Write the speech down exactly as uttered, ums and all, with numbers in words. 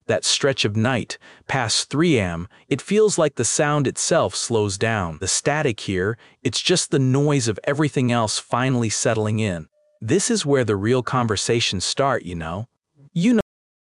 that stretch of night, past three a m, it feels like the sound itself slows down. The static here, it's just the noise of everything else finally settling in. This is where the real conversations start, you know? You know